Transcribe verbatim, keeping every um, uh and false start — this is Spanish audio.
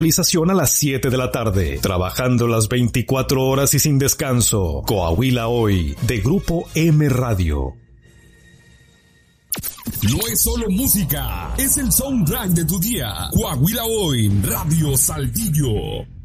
Actualización a las siete de la tarde, trabajando las veinticuatro horas y sin descanso. Coahuila Hoy, de Grupo M Radio. No es solo música, es el soundtrack de tu día. Coahuila Hoy, Radio Saltillo.